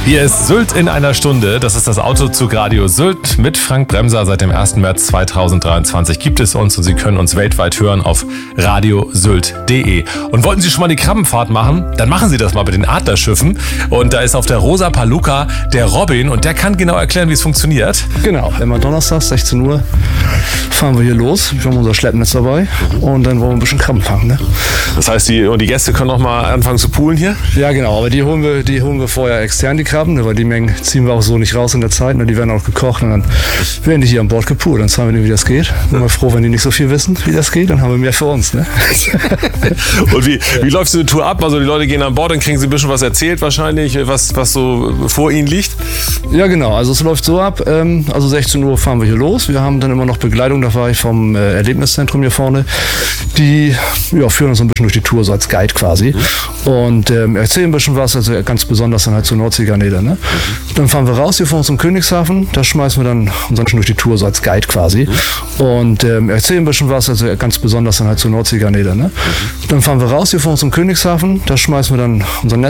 Hier ist Sylt in einer Stunde. Das ist das Autozugradio Sylt mit Frank Bremser. Seit dem 1. März 2023 gibt es uns und Sie können uns weltweit hören auf radiosylt.de. Und wollten Sie schon mal die Krabbenfahrt machen? Dann machen Sie das mal mit den Adlerschiffen. Und da ist auf der Rosa Palooka der Robin und der kann genau erklären, wie es funktioniert. Genau, immer Donnerstag, 16 Uhr fahren wir hier los. Wir haben unser Schleppnetz dabei und dann wollen wir ein bisschen Krabben fangen. Ne? Das heißt, die Gäste können noch mal anfangen zu poolen hier? Ja, genau, aber die holen wir vorher extern, die Krabben, ne, weil die Mengen ziehen wir auch so nicht raus in der Zeit. Ne, die werden auch gekocht und dann werden die hier an Bord gepoolt. Dann zeigen wir denen, wie das geht. Bin mal froh, wenn die nicht so viel wissen, wie das geht, dann haben wir mehr für uns. Ne? Und wie läuft so eine Tour ab? Also die Leute gehen an Bord, dann kriegen sie ein bisschen was erzählt wahrscheinlich, was so vor ihnen liegt? Ja, genau, also es läuft so ab, also 16 Uhr fahren wir hier los. Wir haben dann immer noch Begleitung dabei vom Erlebniszentrum hier vorne. Die führen uns ein bisschen durch die Tour, so als Guide quasi. Und erzählen ein bisschen was, also ganz besonders dann halt zur Nordseegarnele. Ne? Dann fahren wir raus hier vor uns zum Königshafen, da schmeißen wir dann uns durch die Tour, so als Guide quasi. Und erzählen ein bisschen was, also ganz besonders dann halt zur Nordseegarnele. Ne? Dann fahren wir raus hier vor uns zum Königshafen, da schmeißen wir dann unser Netz